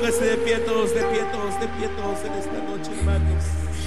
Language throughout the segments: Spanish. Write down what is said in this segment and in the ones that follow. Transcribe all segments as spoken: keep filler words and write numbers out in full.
Póngase de pie todos, de pie todos, de pie todos en esta noche, hermanos.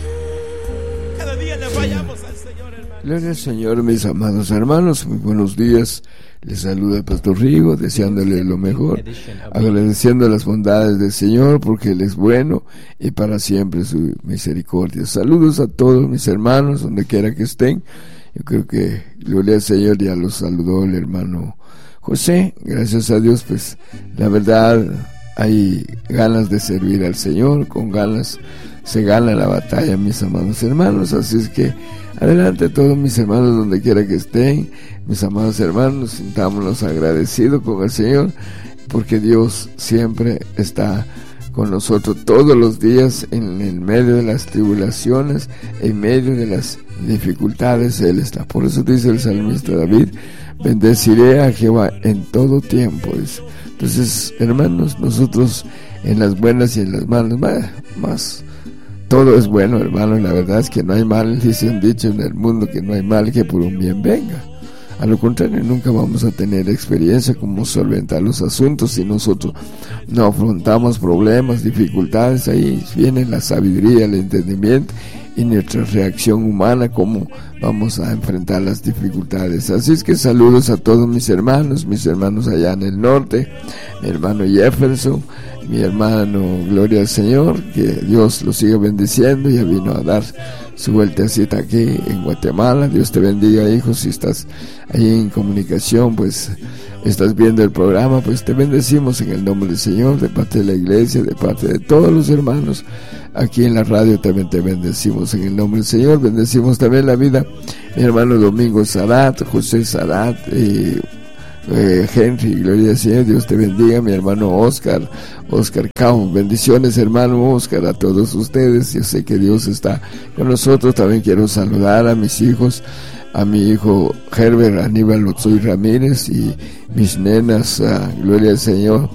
Cada día le fallamos al Señor, hermanos. Gloria al Señor, mis amados hermanos. Muy buenos días. Les saluda el Pastor Rigo, deseándole lo mejor, agradeciendo las bondades del Señor, porque Él es bueno y para siempre su misericordia. Saludos a todos mis hermanos, donde quiera que estén. Yo creo que, gloria al Señor, ya los saludó el hermano José. Gracias a Dios, pues, la verdad, hay ganas de servir al Señor, con ganas se gana la batalla, mis amados hermanos. Así es que, adelante todos mis hermanos, donde quiera que estén. Mis amados hermanos, sintámonos agradecidos con el Señor, porque Dios siempre está con nosotros todos los días, en el medio de las tribulaciones, en medio de las dificultades, Él está. Por eso dice el salmista David: bendeciré a Jehová en todo tiempo. Entonces, hermanos, nosotros en las buenas y en las malas, más, más todo es bueno, hermano. La verdad es que no hay mal, dice un dicho en el mundo, que no hay mal que por un bien venga. A lo contrario, nunca vamos a tener experiencia como solventar los asuntos si nosotros no afrontamos problemas, dificultades. Ahí viene la sabiduría, el entendimiento y nuestra reacción humana, cómo vamos a enfrentar las dificultades. Así es que saludos a todos mis hermanos, mis hermanos allá en el norte, mi hermano Jefferson, mi hermano, gloria al Señor, que Dios lo siga bendiciendo. Ya vino a dar su vueltecita aquí en Guatemala. Dios te bendiga, hijo. Si estás ahí en comunicación, pues estás viendo el programa, pues te bendecimos en el nombre del Señor, de parte de la iglesia, de parte de todos los hermanos aquí en la radio. También te bendecimos en el nombre del Señor. Bendecimos también la vida mi hermano Domingo Sadat, José Sadat, eh, eh, Henry, gloria al Señor. Dios te bendiga, mi hermano Oscar, Oscar Cao. Bendiciones, hermano Oscar, a todos ustedes. Yo sé que Dios está con nosotros. También quiero saludar a mis hijos, a mi hijo Herbert Aníbal Otsoy Ramírez y mis nenas, uh, gloria al Señor,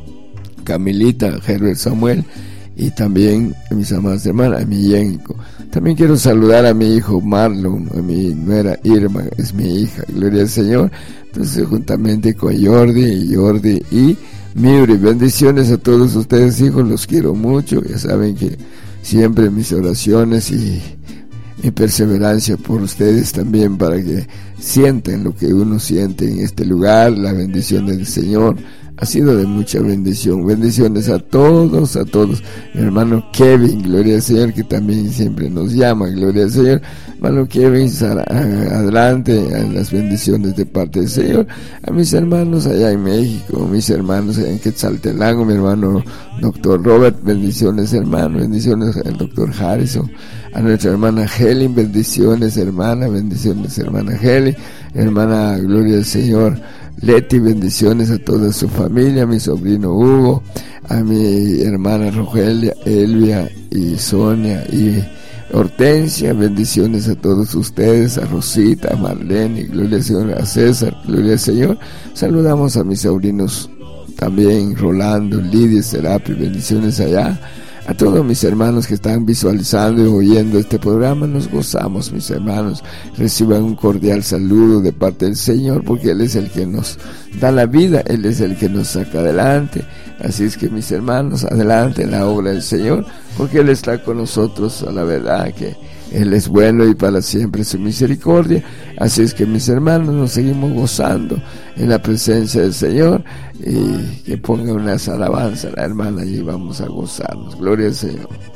Camilita, Herbert Samuel, y también a mis amadas hermanas, a mi Yenko. También quiero saludar a mi hijo Marlon, a mi nuera Irma, es mi hija, gloria al Señor. Entonces, juntamente con Jordi y Jordi y Miuri, bendiciones a todos ustedes, hijos, los quiero mucho. Ya saben que siempre mis oraciones y mi perseverancia por ustedes también, para que sientan lo que uno siente en este lugar. La bendición del Señor ha sido de mucha bendición. Bendiciones a todos, a todos. Mi hermano Kevin, gloria al Señor, que también siempre nos llama, gloria al Señor. Hermano Kevin, adelante en las bendiciones de parte del Señor. A mis hermanos allá en México, mis hermanos allá en Quetzaltenango, mi hermano doctor Robert, bendiciones, hermano, bendiciones al doctor Harrison. A nuestra hermana Helen, bendiciones, hermana, bendiciones, hermana Helen. Hermana, gloria al Señor, Leti, bendiciones a toda su familia, a mi sobrino Hugo, a mi hermana Rogelia, Elvia y Sonia y Hortensia, bendiciones a todos ustedes, a Rosita, a Marlene, gloria al Señor, a César, gloria al Señor. Saludamos a mis sobrinos también, Rolando, Lidia, Serapi, bendiciones allá. A todos mis hermanos que están visualizando y oyendo este programa, nos gozamos, mis hermanos. Reciban un cordial saludo de parte del Señor, porque Él es el que nos da la vida, Él es el que nos saca adelante. Así es que, mis hermanos, adelante en la obra del Señor, porque Él está con nosotros. A la verdad que Él es bueno y para siempre su misericordia. Así es que, mis hermanos, nos seguimos gozando en la presencia del Señor. Y que ponga unas alabanzas la hermana y vamos a gozarnos. Gloria al Señor.